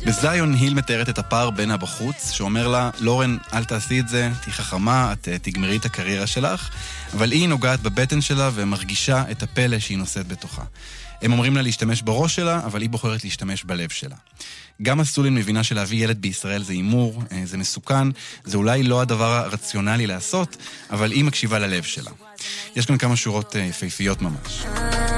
בזיון היל מתארת את הפער בין הבחוץ, שאומר לה, לורן, אל תעשי את זה, תהי חכמה, את תגמרי את הקריירה שלך, אבל היא נוגעת בבטן שלה ומרגישה את הפלא שהיא נושאת בתוכה. הם אומרים לה להשתמש בראש שלה, אבל היא בוחרת להשתמש בלב שלה. גם הסולין מבינה שלהביא ילד בישראל זה אימור, זה מסוכן, זה אולי לא הדבר הרציונלי לעשות, אבל היא מקשיבה ללב שלה. יש כאן כמה שורות יפהפיות ממש.